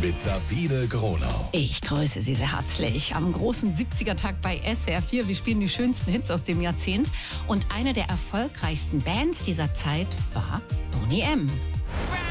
mit Sabine Gronau. Ich grüße Sie sehr herzlich am großen 70er-Tag bei SWR 4. Wir spielen die schönsten Hits aus dem Jahrzehnt. Und eine der erfolgreichsten Bands dieser Zeit war Boney M.